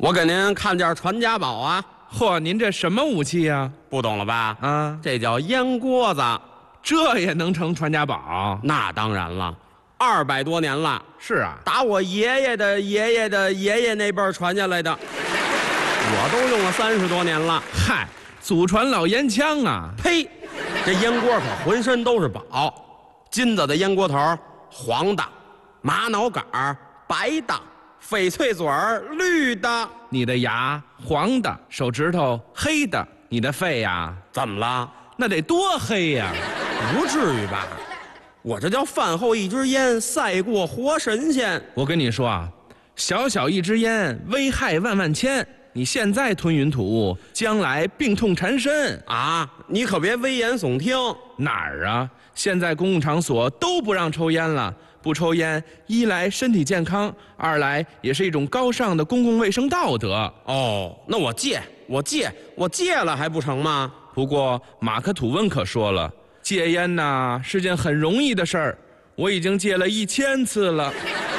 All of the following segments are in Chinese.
我给您看件传家宝啊。 嚯，您这什么武器呀？ 不懂了吧？ 啊， 这叫烟锅子。 这也能成传家宝？ 那当然了，200多年了。 是啊， 打我爷爷的爷爷的爷爷那辈儿传下来的，我都用了30多年了。 嗨，祖传老烟枪啊！ 呸！这烟锅可浑身都是宝，金子的烟锅头，黄的；玛瑙杆儿，白的；翡翠嘴儿，绿的。 你的牙黄的，手指头黑的，你的肺呀？ 怎么了？ 那得多黑呀！ 不至于吧？我这叫饭后一支烟，赛过活神仙。 我跟你说啊，小小一支烟，危害万万千。你现在吞云吐雾，将来病痛缠身啊！你可别危言耸听。 哪儿啊？现在公共场所都不让抽烟了。不抽烟，一来身体健康，二来也是一种高尚的公共卫生道德。 哦，那我戒了还不成吗？ 不过马克吐温可说了，戒烟呐是件很容易的事儿，我已经戒了1000次了。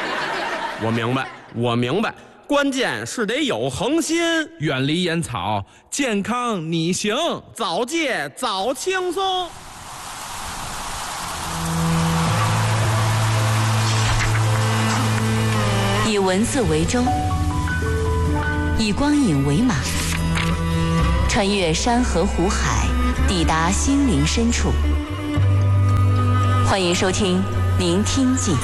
我明白，关键是得有恒心， 远离烟草，健康你行， 早戒早轻松。 以文字为舟，以光影为马，穿越山河湖海，抵达心灵深处。欢迎收听《聆听记》。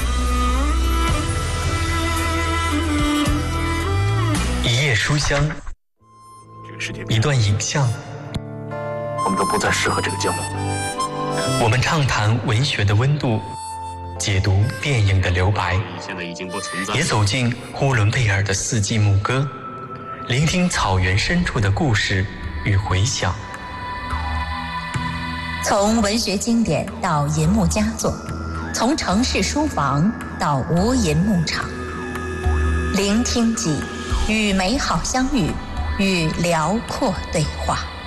一页书香，一段影像， 我们都不再适合这个节目。 我们畅谈文学的温度，解读电影的留白， 现在已经不存在， 也走进呼伦贝尔的四季牧歌，聆听草原深处的故事与回响。 从文学经典到银幕佳作，从城市书房到无垠牧场，聆听记，与美好相遇，与辽阔对话。